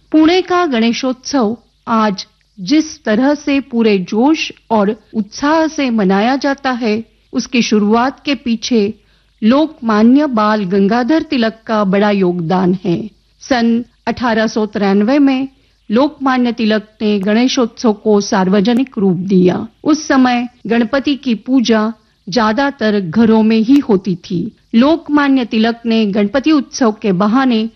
पुणे का गणेशोत्सव आज जिस तरह से पूरे जोश और उत्साह से मनाया जाता है, उसकी शुरुआत के पीछे लोकमान्य बाल गंगाधर तिलक का बड़ा योगदान है। सन 1893 में लोकमान्य तिलक ने गणेशोत्सव को सार्वजनिक रूप दिया। उस समय गणपति की पूजा ज्यादातर घरों में ही होती थी। लोकमान्य तिलक ने गणपति उत्सव के बहाने